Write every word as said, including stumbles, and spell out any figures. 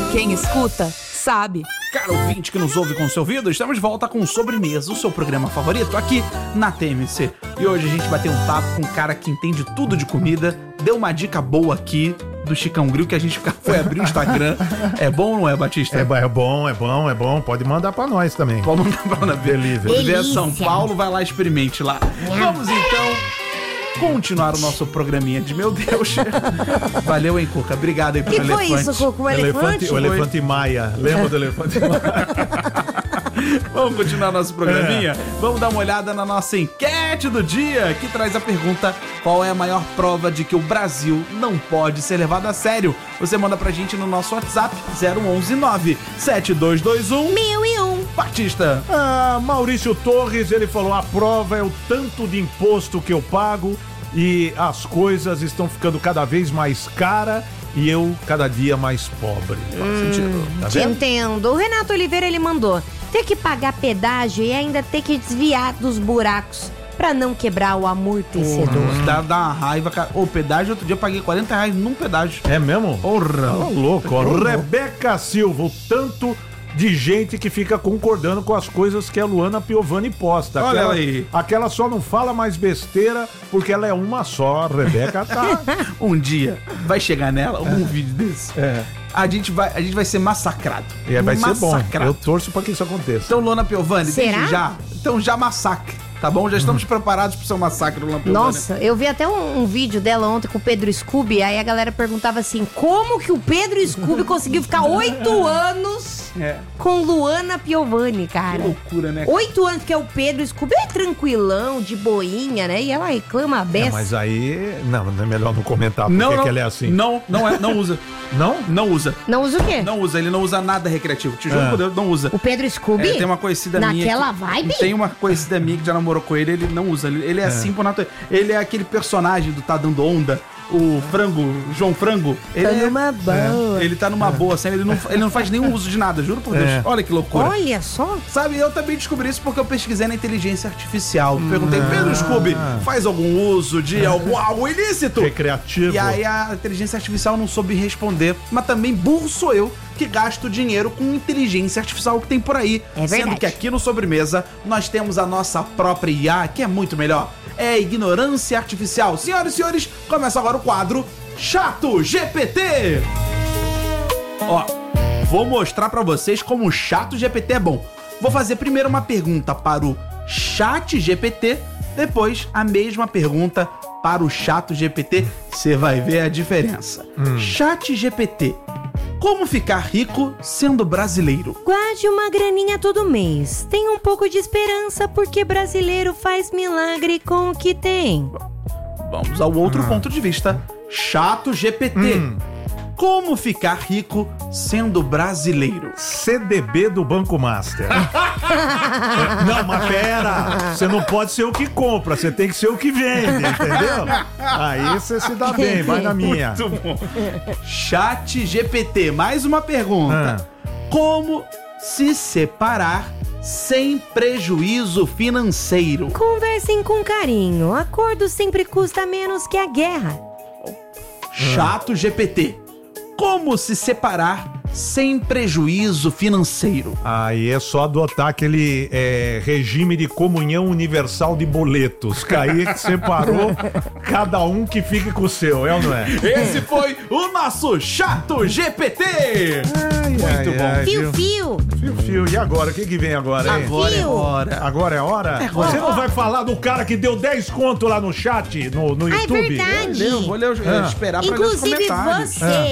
Quem escuta, sabe. Caro ouvinte que nos ouve com seu ouvido, estamos de volta com Sobremesa, o seu programa favorito aqui na T M C. E hoje a gente vai ter um papo com um cara que entende tudo de comida, deu uma dica boa aqui do Chicão Grill que a gente foi abrir o Instagram. É bom ou não é, Batista? É, é bom, é bom, é bom. Pode mandar pra nós também. Pode mandar pra nós. Delivery. Vier São Paulo, vai lá, experimente lá. Vamos então continuar o nosso programinha de meu Deus. Valeu, hein, Cuca? Obrigado aí pelo Que foi elefante. isso, Cuca? O elefante? O elefante Maia. Lembra do elefante Maia? Vamos continuar nosso programinha? É. Vamos dar uma olhada na nossa enquete do dia, que traz a pergunta: qual é a maior prova de que o Brasil não pode ser levado a sério? Você manda pra gente no nosso WhatsApp zero onze nove sete dois dois um Mil e um. Batista. Ah, Maurício Torres, ele falou: a prova é o tanto de imposto que eu pago e as coisas estão ficando cada vez mais caras e eu cada dia mais pobre. Hum, tá te vendo? entendo. O Renato Oliveira, ele mandou ter que pagar pedágio e ainda ter que desviar dos buracos pra não quebrar o amortecedor. Hum, dá, dá uma raiva, cara. Ô, pedágio, outro dia eu paguei quarenta reais num pedágio. É mesmo? Porra. Tá louco, ó. Porra. Rebeca Silva, o tanto de gente que fica concordando com as coisas que a Luana Piovani posta. Olha Aquela, aí. aquela só não fala mais besteira porque ela é uma só. A Rebeca tá. Um dia vai chegar nela algum vídeo desse. É. A gente vai, a gente vai ser massacrado. E vai ser bom. Massacrado. Eu torço pra que isso aconteça. Então, Luana Piovani, Será? desde já. Então já massacre, tá bom? Já estamos preparados pro seu massacre, Luana Piovani. Nossa, eu vi até um, um vídeo dela ontem com o Pedro Scooby, aí a galera perguntava assim, como que o Pedro Scooby conseguiu ficar oito anos É. com Luana Piovani, Que cara? loucura, né? Oito anos, porque o Pedro Scooby é tranquilão, de boinha, né? E ela reclama a É, beça. mas aí. Não, não é melhor não comentar porque Não, não, que ela é assim. Não, não é, não usa. Não? Não usa. Não usa o quê? Não usa, ele não usa nada recreativo. Te juro É. por Deus, não usa. O Pedro Scooby? É, tem uma conhecida minha. Naquela que- vibe? Tem uma conhecida minha que já namorou com ele, ele não usa. Ele, ele é, assim por natureza. Ele é aquele personagem do Tá Dando Onda, o Frango, João Frango. Ele Tá é- numa boa. Ele tá numa boa, assim, ele não, ele não faz nenhum uso de nada, juro por Deus. É. Olha que loucura. Olha só. Sabe, eu também descobri isso porque eu pesquisei na inteligência artificial. Perguntei, Pedro Scooby, faz algum uso de algum algo ilícito? Recreativo. E aí a inteligência artificial não soube responder. Mas também burro sou eu que gasto dinheiro com inteligência artificial que tem por aí. É Sendo verdade. que aqui no Sobremesa nós temos a nossa própria I A, que é muito melhor. É a ignorância artificial. Senhoras e senhores, começa agora o quadro Chato G P T. Ó, vou mostrar pra vocês como o Chato G P T é bom. Vou fazer primeiro uma pergunta para o Chat G P T, depois a mesma pergunta para o Chato G P T. Você vai ver a diferença. Chat G P T. Como ficar rico sendo brasileiro? Guarde uma graninha todo mês. Tenha um pouco de esperança, porque brasileiro faz milagre com o que tem. Vamos ao outro ponto de vista. Chato G P T. Como ficar rico sendo brasileiro? C D B do Banco Master. Não, mas pera, você não pode ser o que compra, você tem que ser o que vende, entendeu? Aí você se dá bem, vai na minha. Muito bom. Chat G P T, mais uma pergunta. Como se separar sem prejuízo financeiro? Conversem com carinho. Acordo sempre custa menos que a guerra. Chato G P T. Como se separar sem prejuízo financeiro? Aí é só adotar aquele é, regime de comunhão universal de boletos. Que aí separou, cada um que fique com o seu, é ou não é? Esse foi o nosso Chato G P T. Ai, Muito bom. ai, Fio, viu? fio. Fio, fio. E agora? O que, que vem agora, hein? Agora é Fio. hora. Agora é a hora? agora. Você não vai falar do cara que deu dez conto lá no chat, no, no Ah, é YouTube? verdade. Eu vou ler, os- Ah. esperar pra ler os Inclusive comentários. você.